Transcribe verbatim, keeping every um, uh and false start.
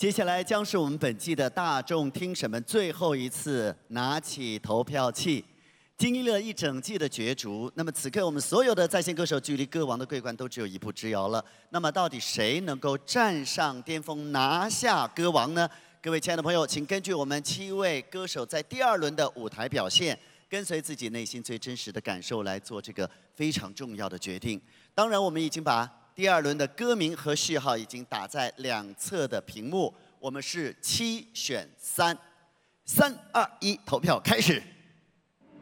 接下来将是我们本季的大众听审们最后一次拿起投票器。经历了一整季的角逐，那么此刻我们所有的在线歌手距离歌王的桂冠都只有一步之遥了。那么到底谁能够站上巅峰，拿下歌王呢？各位亲爱的朋友，请根据我们七位歌手在第二轮的舞台表现，跟随自己内心最真实的感受来做这个非常重要的决定。当然，我们已经把第二轮的歌名和序号已经打在两侧的屏幕，我们是七选三，三二一，投票开始。